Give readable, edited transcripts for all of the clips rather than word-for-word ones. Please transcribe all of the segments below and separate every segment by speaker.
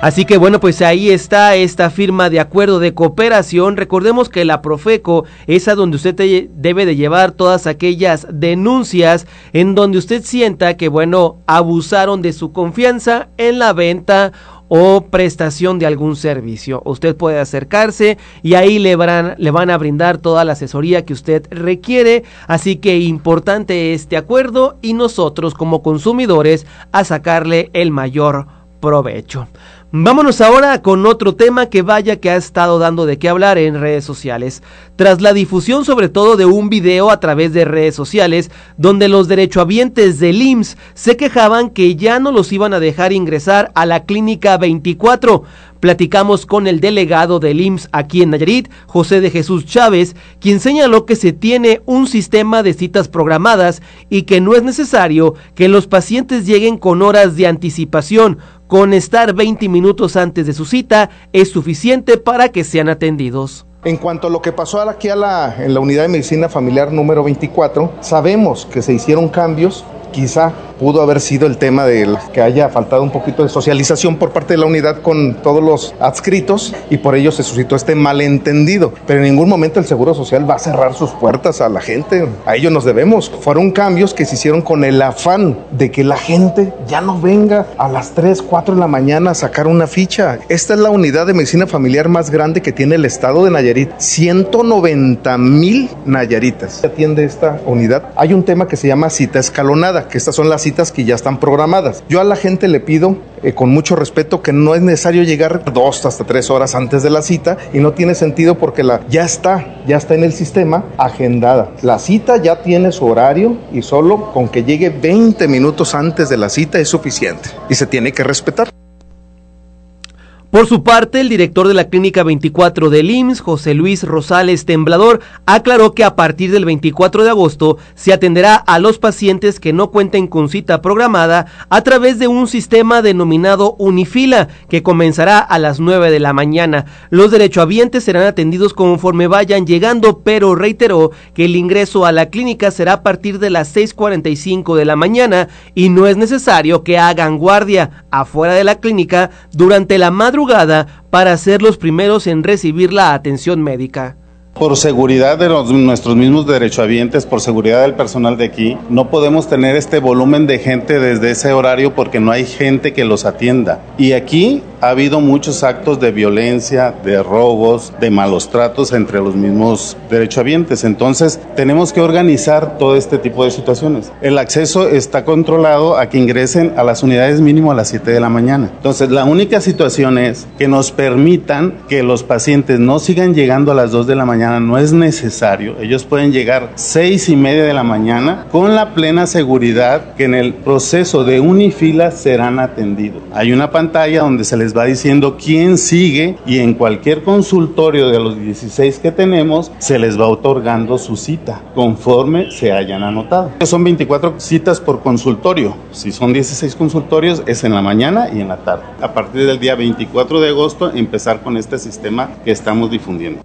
Speaker 1: Así que bueno, pues ahí está esta firma de acuerdo de cooperación. Recordemos que la Profeco es a donde usted debe de llevar todas aquellas denuncias en donde usted sienta que bueno, abusaron de su confianza en la venta o prestación de algún servicio. Usted puede acercarse y ahí le van a brindar toda la asesoría que usted requiere, así que importante este acuerdo y nosotros como consumidores a sacarle el mayor provecho. Vámonos ahora con otro tema que vaya que ha estado dando de qué hablar en redes sociales. Tras la difusión sobre todo de un video a través de redes sociales donde los derechohabientes del IMSS se quejaban que ya no los iban a dejar ingresar a la Clínica 24. Platicamos con el delegado del IMSS aquí en Nayarit, José de Jesús Chávez, quien señaló que se tiene un sistema de citas programadas y que no es necesario que los pacientes lleguen con horas de anticipación. Con estar 20 minutos antes de su cita es suficiente para que sean atendidos.
Speaker 2: En cuanto a lo que pasó aquí en la unidad de medicina familiar número 24, sabemos que se hicieron cambios. Quizá pudo haber sido el tema de que haya faltado un poquito de socialización por parte de la unidad con todos los adscritos y por ello se suscitó este malentendido. Pero en ningún momento el Seguro Social va a cerrar sus puertas a la gente, a ello nos debemos. Fueron cambios que se hicieron con el afán de que la gente ya no venga a las 3, 4 de la mañana a sacar una ficha. Esta es la unidad de medicina familiar más grande que tiene el estado de Nayarit. 190,000 nayaritas atiende esta unidad. Hay un tema que se llama cita escalonada, que estas son las citas que ya están programadas. Yo a la gente le pido con mucho respeto que no es necesario llegar 2 hasta 3 horas antes de la cita y no tiene sentido porque ya está en el sistema agendada. La cita ya tiene su horario y solo con que llegue 20 minutos antes de la cita es suficiente y se tiene que respetar.
Speaker 1: Por su parte, el director de la Clínica 24 del IMSS, José Luis Rosales Temblador, aclaró que a partir del 24 de agosto se atenderá a los pacientes que no cuenten con cita programada a través de un sistema denominado Unifila, que comenzará a las 9 de la mañana. Los derechohabientes serán atendidos conforme vayan llegando, pero reiteró que el ingreso a la clínica será a partir de las 6:45 de la mañana y no es necesario que hagan guardia afuera de la clínica durante la madrugada para ser los primeros en recibir la atención médica.
Speaker 3: Por seguridad de nuestros mismos derechohabientes, por seguridad del personal de aquí, no podemos tener este volumen de gente desde ese horario porque no hay gente que los atienda. Y aquí ha habido muchos actos de violencia, de robos, de malos tratos entre los mismos derechohabientes. Entonces, tenemos que organizar todo este tipo de situaciones. El acceso está controlado a que ingresen a las unidades mínimo a las 7 de la mañana. Entonces, la única situación es que nos permitan que los pacientes no sigan llegando a las 2 de la mañana. No es necesario, ellos pueden llegar 6:30 de la mañana con la plena seguridad que en el proceso de Unifila serán atendidos. Hay una pantalla donde se les va diciendo quién sigue y en cualquier consultorio de los 16 que tenemos se les va otorgando su cita conforme se hayan anotado. Son 24 citas por consultorio, si son 16 consultorios es en la mañana y en la tarde. A partir del día 24 de agosto empezar con este sistema que estamos difundiendo.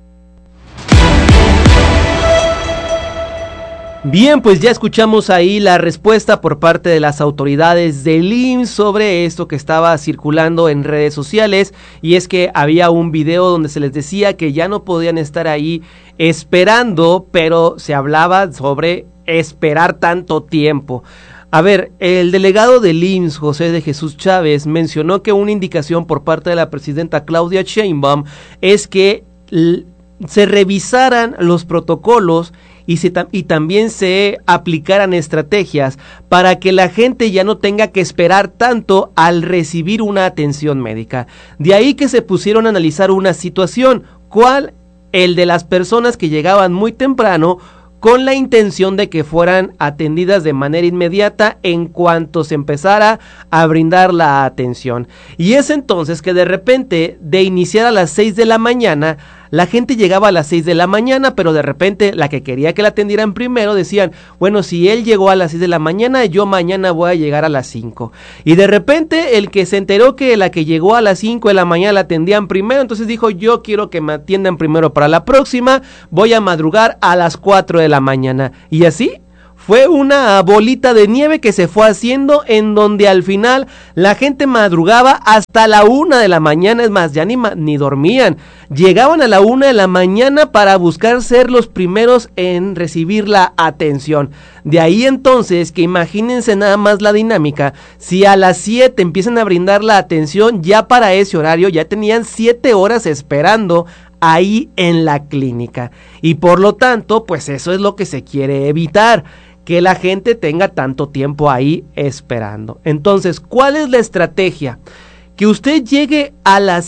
Speaker 1: Bien, pues ya escuchamos ahí la respuesta por parte de las autoridades del IMSS sobre esto que estaba circulando en redes sociales, y es que había un video donde se les decía que ya no podían estar ahí esperando, pero se hablaba sobre esperar tanto tiempo. A ver, el delegado del IMSS, José de Jesús Chávez, mencionó que una indicación por parte de la presidenta Claudia Sheinbaum es que se revisaran los protocolos y también se aplicaran estrategias para que la gente ya no tenga que esperar tanto al recibir una atención médica. De ahí que se pusieron a analizar una situación, ¿cuál? El de las personas que llegaban muy temprano con la intención de que fueran atendidas de manera inmediata en cuanto se empezara a brindar la atención. Y es entonces que de repente, de iniciar a las 6 de la mañana, la gente llegaba a las 6 de la mañana, pero de repente la que quería que la atendieran primero decían, bueno, si él llegó a las 6 de la mañana, yo mañana voy a llegar a las 5. Y de repente el que se enteró que la que llegó a las 5 de la mañana la atendían primero, entonces dijo, yo quiero que me atiendan primero para la próxima, voy a madrugar a las 4 de la mañana. Y así fue una bolita de nieve que se fue haciendo, en donde al final la gente madrugaba hasta la 1 de la mañana, es más, ya ni dormían, llegaban a la 1 de la mañana para buscar ser los primeros en recibir la atención. De ahí entonces que imagínense nada más la dinámica, si a las 7 empiezan a brindar la atención, ya para ese horario ya tenían 7 horas esperando ahí en la clínica, y por lo tanto pues eso es lo que se quiere evitar, que la gente tenga tanto tiempo ahí esperando. Entonces, ¿cuál es la estrategia? Que usted llegue a las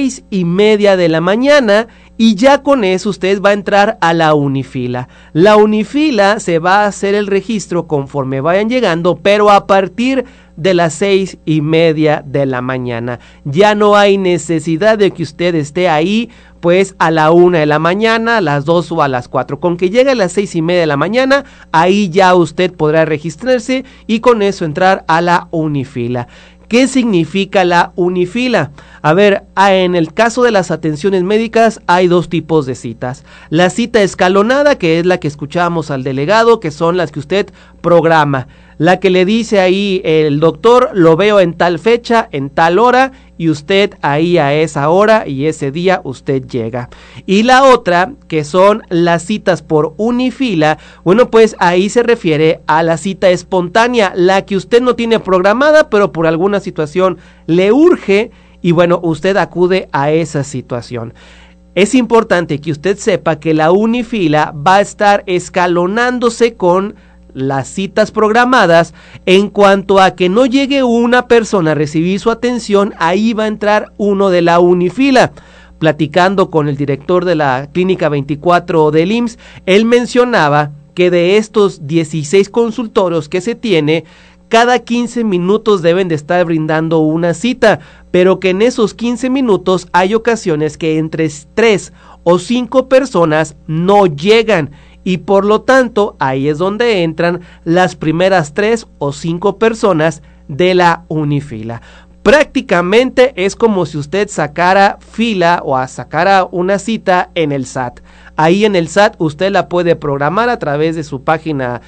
Speaker 1: 6:30 de la mañana y ya con eso usted va a entrar a la unifila. La unifila se va a hacer el registro conforme vayan llegando, pero a partir de las 6:30 de la mañana. Ya no hay necesidad de que usted esté ahí pues a la 1 de la mañana, a las 2 o a las 4. Con que llegue a las 6:30 de la mañana, ahí ya usted podrá registrarse y con eso entrar a la unifila. ¿Qué significa la unifila? A ver, en el caso de las atenciones médicas hay dos tipos de citas. La cita escalonada, que es la que escuchábamos al delegado, que son las que usted programa. La que le dice ahí el doctor, lo veo en tal fecha, en tal hora, y usted ahí a esa hora y ese día usted llega. Y la otra, que son las citas por unifila, bueno, pues ahí se refiere a la cita espontánea, la que usted no tiene programada, pero por alguna situación le urge, y bueno, usted acude a esa situación. Es importante que usted sepa que la unifila va a estar escalonándose con las citas programadas. En cuanto a que no llegue una persona a recibir su atención, ahí va a entrar uno de la unifila. Platicando con el director de la Clínica 24 del IMSS, él mencionaba que de estos 16 consultorios que se tiene, cada 15 minutos deben de estar brindando una cita, pero que en esos 15 minutos hay ocasiones que entre 3 o 5 personas no llegan, y por lo tanto ahí es donde entran las primeras 3 o 5 personas de la unifila. Prácticamente es como si usted sacara fila o sacara una cita en el SAT. Ahí en el SAT usted la puede programar a través de su página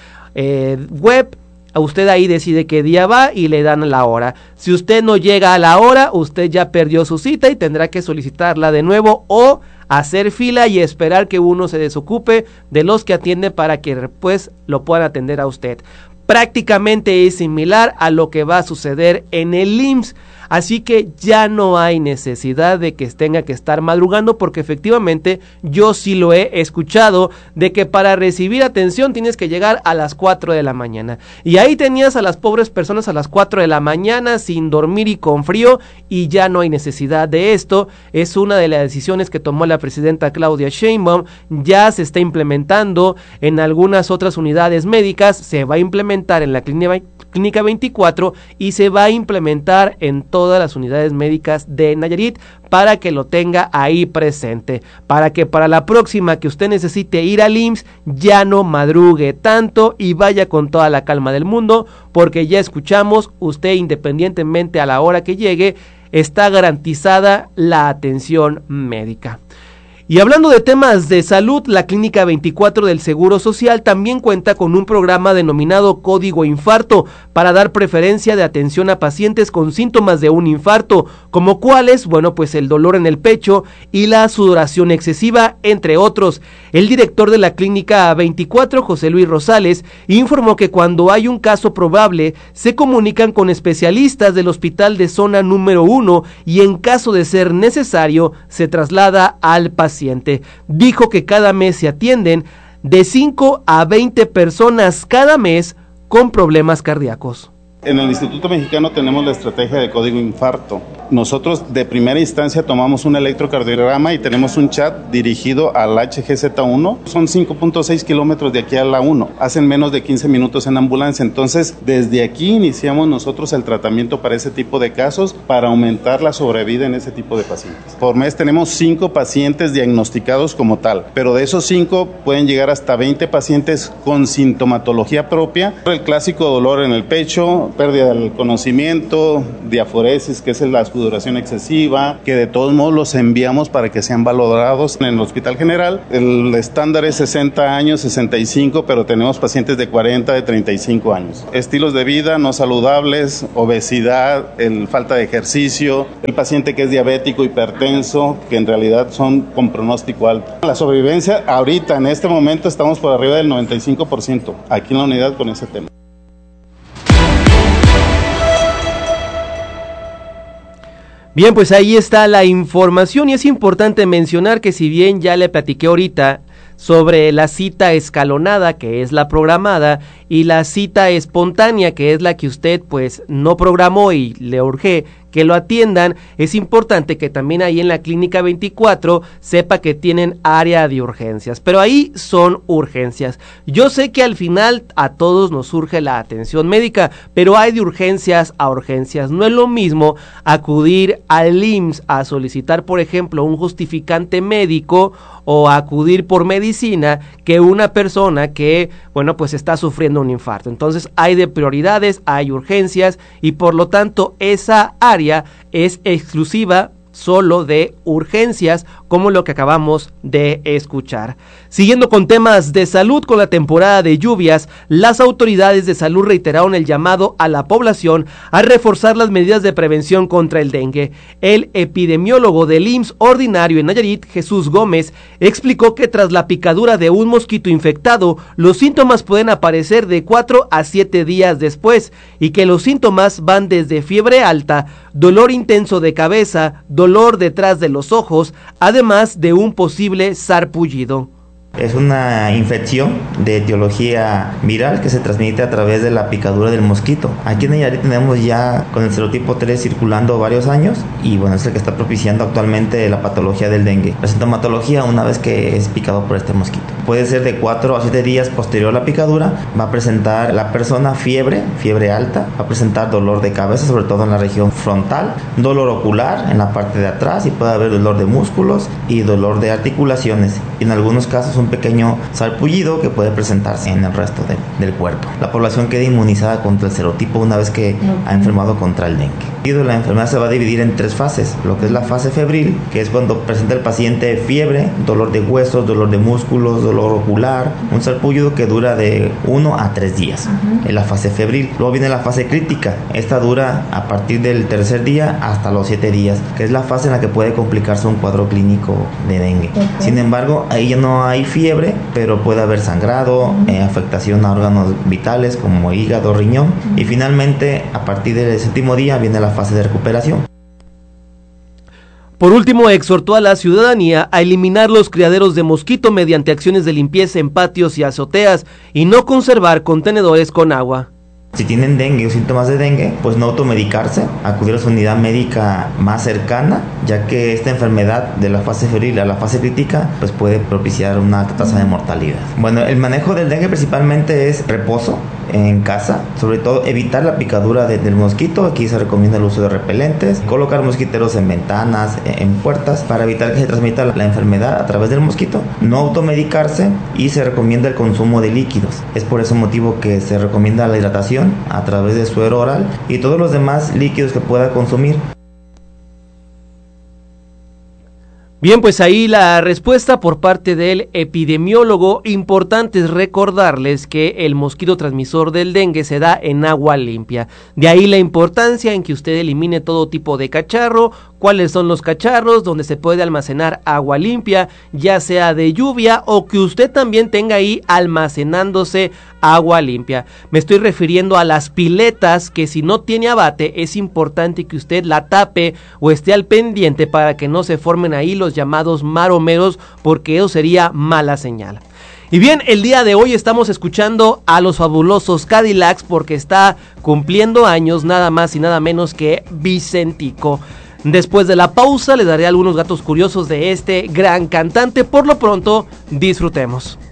Speaker 1: web. Usted ahí decide qué día va y le dan la hora. Si usted no llega a la hora, usted ya perdió su cita y tendrá que solicitarla de nuevo o hacer fila y esperar que uno se desocupe de los que atiende para que pues lo puedan atender a usted. Prácticamente es similar a lo que va a suceder en el IMSS. Así que ya no hay necesidad de que tenga que estar madrugando, porque efectivamente yo sí lo he escuchado, de que para recibir atención tienes que llegar a las 4 de la mañana. Y ahí tenías a las pobres personas a las 4 de la mañana sin dormir y con frío, y ya no hay necesidad de esto. Es una de las decisiones que tomó la presidenta Claudia Sheinbaum. Ya se está implementando en algunas otras unidades médicas, se va a implementar en la Clínica 24 y se va a implementar en todas las unidades médicas de Nayarit, para que lo tenga ahí presente, para que para la próxima que usted necesite ir al IMSS ya no madrugue tanto y vaya con toda la calma del mundo, porque ya escuchamos, usted independientemente a la hora que llegue, está garantizada la atención médica. Y hablando de temas de salud, la Clínica 24 del Seguro Social también cuenta con un programa denominado Código Infarto para dar preferencia de atención a pacientes con síntomas de un infarto, como cuáles, bueno, pues el dolor en el pecho y la sudoración excesiva, entre otros. El director de la Clínica 24, José Luis Rosales, informó que cuando hay un caso probable, se comunican con especialistas del hospital de zona número 1 y en caso de ser necesario, se traslada al paciente. Dijo que cada mes se atienden de 5 a 20 personas cada mes con problemas cardíacos.
Speaker 3: En el Instituto Mexicano tenemos la estrategia de Código Infarto. Nosotros de primera instancia tomamos un electrocardiograma y tenemos un chat dirigido al HGZ1. Son 5.6 kilómetros de aquí a la 1. Hacen menos de 15 minutos en ambulancia. Entonces, desde aquí iniciamos nosotros el tratamiento para ese tipo de casos, para aumentar la sobrevida en ese tipo de pacientes. Por mes tenemos 5 pacientes diagnosticados como tal, pero de esos 5 pueden llegar hasta 20 pacientes con sintomatología propia. El clásico dolor en el pecho, pérdida del conocimiento, diaforesis, que es la sudoración excesiva, que de todos modos los enviamos para que sean valorados en el Hospital General. El estándar es 60 años, 65, pero tenemos pacientes de 40, de 35 años. Estilos de vida no saludables, obesidad, falta de ejercicio, el paciente que es diabético, hipertenso, que en realidad son con pronóstico alto. La sobrevivencia ahorita, en este momento, estamos por arriba del 95% aquí en la unidad con ese tema.
Speaker 1: Bien, pues ahí está la información y es importante mencionar que si bien ya le platiqué ahorita sobre la cita escalonada, que es la programada, y la cita espontánea, que es la que usted pues no programó y le urge que lo atiendan, es importante que también ahí en la Clínica 24 sepa que tienen área de urgencias, pero ahí son urgencias. Yo sé que al final a todos nos surge la atención médica, pero hay de urgencias a urgencias. No es lo mismo acudir al IMSS a solicitar, por ejemplo, un justificante médico o acudir por medicina que una persona que, bueno, pues está sufriendo un infarto. Entonces hay de prioridades, hay urgencias y por lo tanto esa área es exclusiva solo de urgencias, como lo que acabamos de escuchar. Siguiendo con temas de salud, con la temporada de lluvias, las autoridades de salud reiteraron el llamado a la población a reforzar las medidas de prevención contra el dengue. El epidemiólogo del IMSS ordinario en Nayarit, Jesús Gómez, explicó que tras la picadura de un mosquito infectado, los síntomas pueden aparecer de 4 a 7 días después y que los síntomas van desde fiebre alta, dolor intenso de cabeza, dolor detrás de los ojos, además de un posible sarpullido.
Speaker 4: Es una infección de etiología viral que se transmite a través de la picadura del mosquito. Aquí en Nayarit tenemos ya con el serotipo 3 circulando varios años y bueno, es el que está propiciando actualmente la patología del dengue. La sintomatología una vez que es picado por este mosquito puede ser de 4 a 7 días posterior a la picadura. Va a presentar la persona fiebre alta, va a presentar dolor de cabeza, sobre todo en la región frontal, dolor ocular en la parte de atrás y puede haber dolor de músculos y dolor de articulaciones y en algunos casos un pequeño sarpullido que puede presentarse en el resto del cuerpo. La población queda inmunizada contra el serotipo una vez que ha enfermado contra el dengue. La enfermedad se va a dividir en 3 fases, lo que es la fase febril, que es cuando presenta el paciente fiebre, dolor de huesos, dolor de músculos, dolor ocular, un sarpullido que dura de 1 a 3 días, en la fase febril. Luego viene la fase crítica, esta dura a partir del 3er día hasta los 7 días, que es la fase en la que puede complicarse un cuadro clínico de dengue. Sin embargo, ahí ya no hay fiebre, pero puede haber sangrado, afectación a órganos vitales como hígado, riñón y finalmente a partir del 7º día viene la fase de recuperación.
Speaker 1: Por último, exhortó a la ciudadanía a eliminar los criaderos de mosquito mediante acciones de limpieza en patios y azoteas y no conservar contenedores con agua.
Speaker 4: Si tienen dengue o síntomas de dengue, pues no automedicarse, acudir a su unidad médica más cercana, ya que esta enfermedad de la fase febril a la fase crítica pues puede propiciar una alta tasa de mortalidad. Bueno, el manejo del dengue principalmente es reposo en casa, sobre todo evitar la picadura del mosquito. Aquí se recomienda el uso de repelentes, colocar mosquiteros en ventanas, en puertas, para evitar que se transmita la enfermedad a través del mosquito, no automedicarse y se recomienda el consumo de líquidos. Es por ese motivo que se recomienda la hidratación a través de suero oral y todos los demás líquidos que pueda consumir.
Speaker 1: Bien, pues ahí la respuesta por parte del epidemiólogo. Importante es recordarles que el mosquito transmisor del dengue se da en agua limpia. De ahí la importancia en que usted elimine todo tipo de cacharro. ¿Cuáles son los cacharros donde se puede almacenar agua limpia, ya sea de lluvia o que usted también tenga ahí almacenándose agua limpia? Me estoy refiriendo a las piletas que si no tiene abate es importante que usted la tape o esté al pendiente para que no se formen ahí los llamados maromeros, porque eso sería mala señal. Y bien, el día de hoy estamos escuchando a los fabulosos Cadillacs porque está cumpliendo años nada más y nada menos que Vicentico. Después de la pausa les daré algunos datos curiosos de este gran cantante. Por lo pronto, disfrutemos.